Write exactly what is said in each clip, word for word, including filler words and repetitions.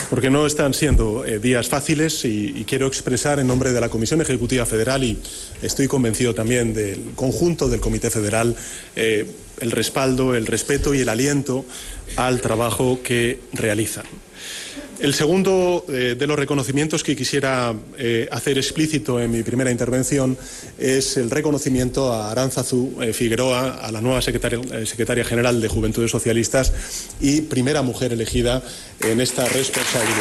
porque no están siendo eh, días fáciles y, y quiero expresar en nombre de la Comisión Ejecutiva Federal y estoy convencido también del conjunto del Comité Federal eh, el respaldo, el respeto y el aliento al trabajo que realizan. El segundo eh, de los reconocimientos que quisiera eh, hacer explícito en mi primera intervención es el reconocimiento a Aránzazu eh, Figueroa, a la nueva secretaria, eh, secretaria general de Juventudes Socialistas y primera mujer elegida en esta responsabilidad.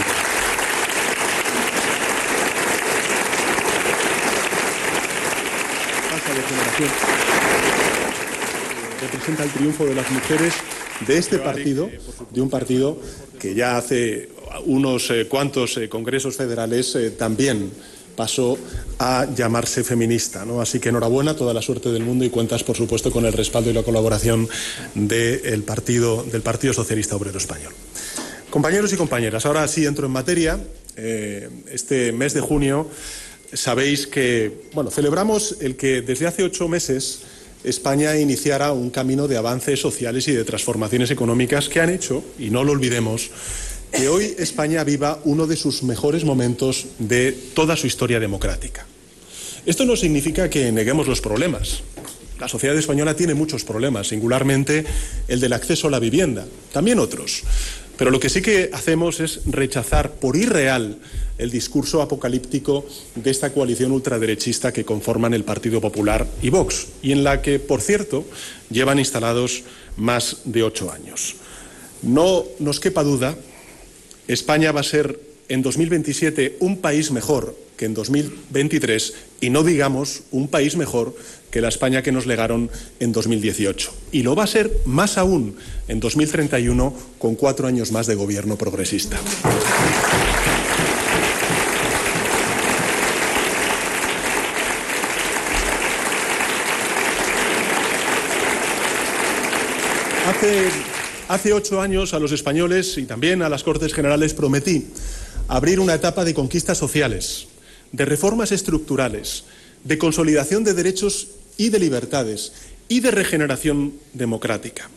Pasa de generación. Representa el triunfo de las mujeres de este partido, de un partido que ya hace unos eh, cuantos eh, congresos federales eh, también pasó a llamarse feminista, ¿no? Así que enhorabuena, toda la suerte del mundo y cuentas, por supuesto, con el respaldo y la colaboración del partido, del Partido Socialista Obrero Español. Compañeros y compañeras, ahora sí entro en materia. Eh, este mes de junio sabéis que, bueno, celebramos el que desde hace ocho meses España iniciara un camino de avances sociales y de transformaciones económicas que han hecho, y no lo olvidemos, que hoy España viva uno de sus mejores momentos de toda su historia democrática. Esto no significa que neguemos los problemas. La sociedad española tiene muchos problemas, singularmente el del acceso a la vivienda, también otros. Pero lo que sí que hacemos es rechazar por irreal el discurso apocalíptico de esta coalición ultraderechista que conforman el Partido Popular y Vox, y en la que, por cierto, llevan instalados más de ocho años. No nos quepa duda, España va a ser en dos mil veintisiete un país mejor que en dos mil veintitrés y no digamos un país mejor que la España que nos legaron en dos mil dieciocho. Y lo va a ser más aún en dos mil treinta y uno con cuatro años más de gobierno progresista. Hace... Hace ocho años a los españoles y también a las Cortes Generales prometí abrir una etapa de conquistas sociales, de reformas estructurales, de consolidación de derechos y de libertades y de regeneración democrática.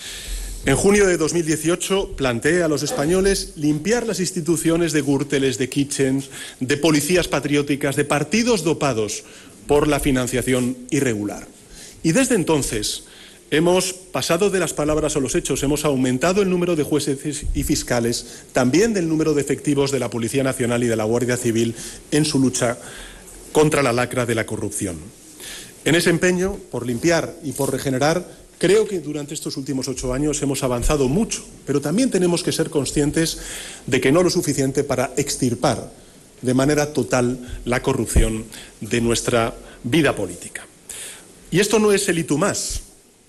En junio de dos mil dieciocho planteé a los españoles limpiar las instituciones de Gürteles, de Kitchens, de policías patrióticas, de partidos dopados por la financiación irregular. Y desde entonces hemos pasado de las palabras a los hechos, hemos aumentado el número de jueces y fiscales, también del número de efectivos de la Policía Nacional y de la Guardia Civil en su lucha contra la lacra de la corrupción. En ese empeño por limpiar y por regenerar, creo que durante estos últimos ocho años hemos avanzado mucho, pero también tenemos que ser conscientes de que no lo suficiente para extirpar de manera total la corrupción de nuestra vida política. Y esto no es el y tú más.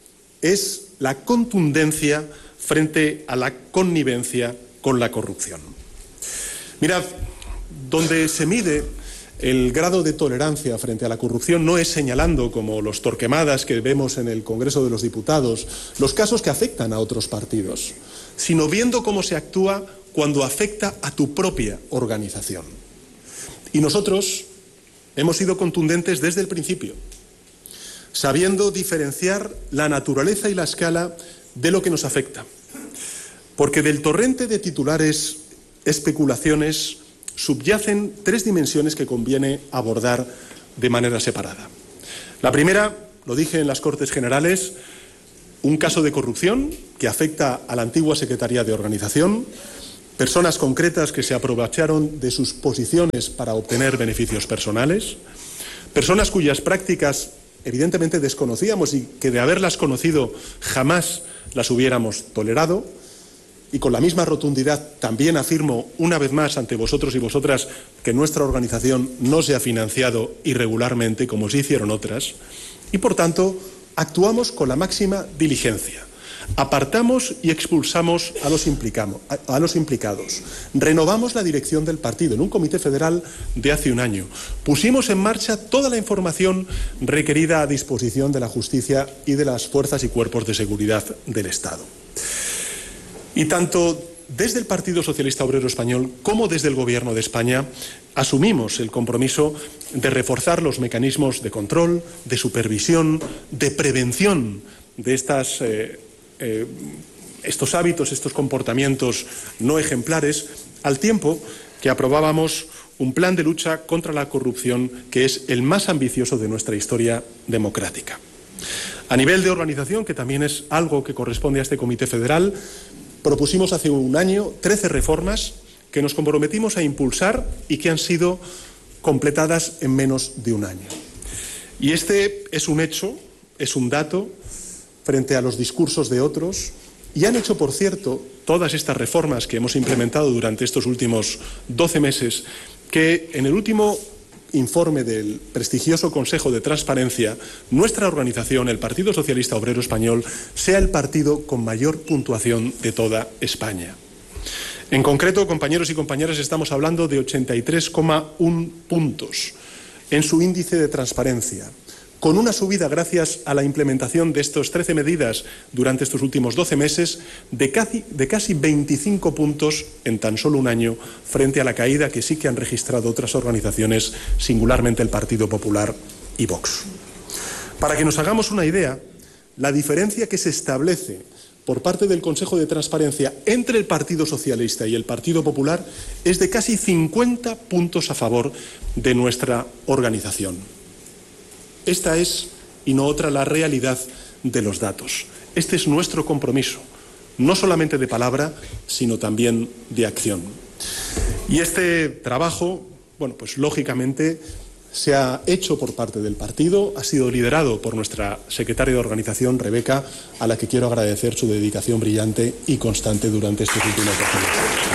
Es la contundencia frente a la connivencia con la corrupción. Mirad, donde se mide el grado de tolerancia frente a la corrupción no es señalando, como los Torquemadas que vemos en el Congreso de los Diputados, los casos que afectan a otros partidos, sino viendo cómo se actúa cuando afecta a tu propia organización. Y nosotros hemos sido contundentes desde el principio, sabiendo diferenciar la naturaleza y la escala de lo que nos afecta. Porque del torrente de titulares, especulaciones, subyacen tres dimensiones que conviene abordar de manera separada. La primera, lo dije en las Cortes Generales, un caso de corrupción que afecta a la antigua Secretaría de Organización, personas concretas que se aprovecharon de sus posiciones para obtener beneficios personales, personas cuyas prácticas evidentemente desconocíamos y que de haberlas conocido jamás las hubiéramos tolerado, y con la misma rotundidad también afirmo una vez más ante vosotros y vosotras que nuestra organización no se ha financiado irregularmente como sí hicieron otras, y por tanto actuamos con la máxima diligencia. Apartamos y expulsamos a los, implicamos, a, a los implicados. Renovamos la dirección del partido en un comité federal de hace un año. Pusimos en marcha toda la información requerida a disposición de la justicia y de las fuerzas y cuerpos de seguridad del Estado. Y tanto desde el Partido Socialista Obrero Español como desde el Gobierno de España asumimos el compromiso de reforzar los mecanismos de control, de supervisión, de prevención de estas eh, Eh, estos hábitos, estos comportamientos no ejemplares, al tiempo que aprobábamos un plan de lucha contra la corrupción que es el más ambicioso de nuestra historia democrática. A nivel de organización, que también es algo que corresponde a este Comité Federal, propusimos hace un año trece reformas que nos comprometimos a impulsar y que han sido completadas en menos de un año. Y este es un hecho, es un dato frente a los discursos de otros, y han hecho, por cierto, todas estas reformas que hemos implementado durante estos últimos doce meses, que en el último informe del prestigioso Consejo de Transparencia, nuestra organización, el Partido Socialista Obrero Español, sea el partido con mayor puntuación de toda España. En concreto, compañeros y compañeras, estamos hablando de ochenta y tres coma uno puntos en su índice de transparencia, con una subida, gracias a la implementación de estas trece medidas durante estos últimos doce meses, de casi, de casi veinticinco puntos en tan solo un año, frente a la caída que sí que han registrado otras organizaciones, singularmente el Partido Popular y Vox. Para que nos hagamos una idea, la diferencia que se establece por parte del Consejo de Transparencia entre el Partido Socialista y el Partido Popular es de casi cincuenta puntos a favor de nuestra organización. Esta es, y no otra, la realidad de los datos. Este es nuestro compromiso, no solamente de palabra, sino también de acción. Y este trabajo, bueno, pues lógicamente se ha hecho por parte del partido, ha sido liderado por nuestra secretaria de organización, Rebeca, a la que quiero agradecer su dedicación brillante y constante durante estos últimos dos años.